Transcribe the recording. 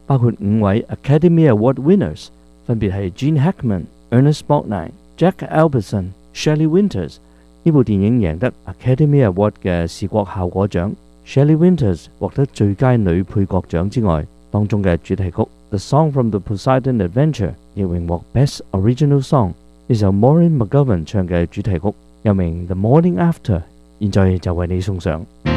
包括5位 Academy Award winners， 分別係 Gene Hackman、Ernest Borgnine、Jack Albertson、Shelley Winters。呢部電影贏得 Academy Award 嘅視覺效果獎 ，Shelley Winters 獲得最佳女配角獎之外，當中嘅主題曲《The Song from the Poseidon Adventure》亦榮獲 Best Original Song。呢首 Maureen McGovern 唱嘅主題曲又名《The Morning After》，現在就為你送上。